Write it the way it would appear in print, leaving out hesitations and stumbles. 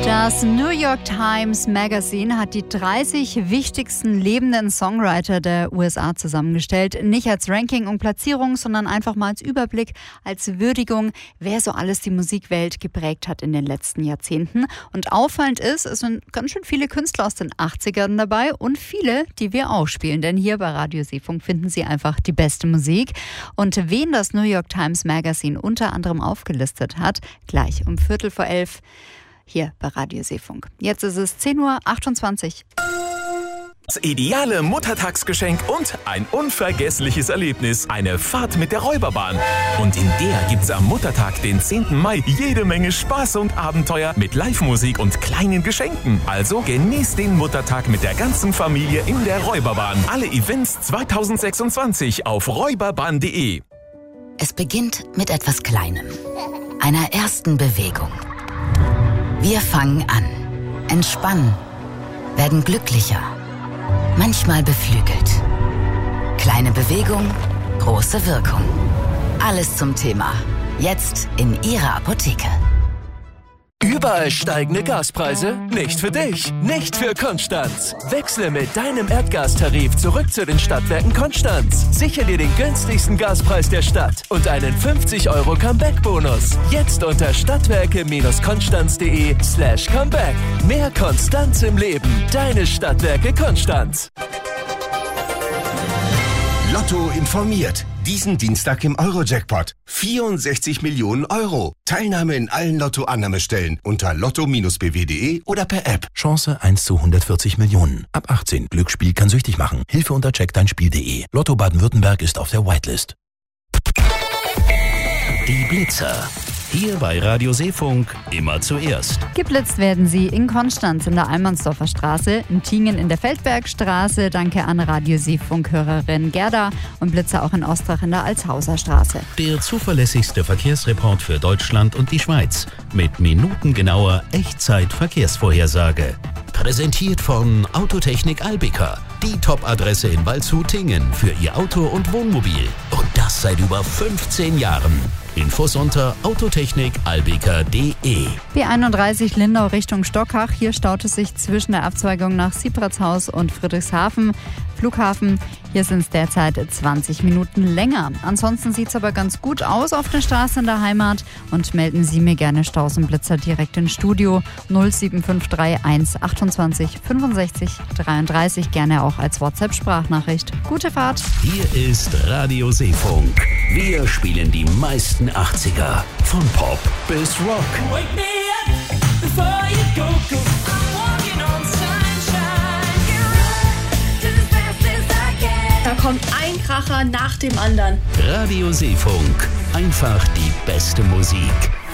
Das New York Times Magazine hat die 30 wichtigsten lebenden Songwriter der USA zusammengestellt. Nicht als Ranking und Platzierung, sondern einfach mal als Überblick, als Würdigung, wer so alles die Musikwelt geprägt hat in den letzten Jahrzehnten. Und auffallend ist, es sind ganz schön viele Künstler aus den 80ern dabei und viele, die wir auch spielen. Denn hier bei Radio Seefunk finden Sie einfach die beste Musik. Und wen das New York Times Magazine unter anderem aufgelistet hat, gleich um 11:15 hier bei Radio Seefunk. Jetzt ist es 10:28 Uhr. Das ideale Muttertagsgeschenk und ein unvergessliches Erlebnis. Eine Fahrt mit der Räuberbahn. Und in der gibt's am Muttertag, den 10. Mai, jede Menge Spaß und Abenteuer mit Live-Musik und kleinen Geschenken. Also genießt den Muttertag mit der ganzen Familie in der Räuberbahn. Alle Events 2026 auf räuberbahn.de. Es beginnt mit etwas Kleinem. Einer ersten Bewegung. Wir fangen an, entspannen, werden glücklicher, manchmal beflügelt. Kleine Bewegung, große Wirkung. Alles zum Thema. Jetzt in Ihrer Apotheke. Überall steigende Gaspreise? Nicht für dich, nicht für Konstanz. Wechsle mit deinem Erdgastarif zurück zu den Stadtwerken Konstanz. Sichere dir den günstigsten Gaspreis der Stadt und einen 50 € Comeback-Bonus. Jetzt unter stadtwerke-konstanz.de/comeback. Mehr Konstanz im Leben. Deine Stadtwerke Konstanz. Lotto informiert. Diesen Dienstag im Euro-Jackpot. 64 Millionen Euro. Teilnahme in allen Lotto-Annahmestellen unter lotto-bw.de oder per App. Chance 1 zu 140 Millionen. Ab 18. Glücksspiel kann süchtig machen. Hilfe unter checkdeinspiel.de. Lotto Baden-Württemberg ist auf der Whitelist. Die Blitzer. Hier bei Radio Seefunk immer zuerst. Geblitzt werden sie in Konstanz in der Almansdorfer Straße, in Tingen in der Feldbergstraße, danke an Radio Seefunk-Hörerin Gerda, und Blitzer auch in Ostrach in der Alshauser Straße. Der zuverlässigste Verkehrsreport für Deutschland und die Schweiz mit minutengenauer Echtzeit-Verkehrsvorhersage. Präsentiert von Autotechnik Albica, die Top-Adresse in Waldshut-Tingen für Ihr Auto und Wohnmobil. Und das seit über 15 Jahren. Infos unter autotechnikalbica.de. B31 Lindau Richtung Stockach. Hier staut es sich zwischen der Abzweigung nach Siebratshaus und Friedrichshafen Flughafen. Hier sind es derzeit 20 Minuten länger. Ansonsten sieht es aber ganz gut aus auf der Straße in der Heimat. Und melden Sie mir gerne Staus und Blitzer direkt ins Studio 07531 28 65 33. Gerne auch als WhatsApp-Sprachnachricht. Gute Fahrt. Hier ist Radio Seefunk. Wir spielen die meisten 80er. Von Pop bis Rock. Wake me up before you go, go. I'm walking on sunshine. Get right just as fast as I can. Da kommt ein Kracher nach dem anderen. Radio Seefunk. Einfach die beste Musik.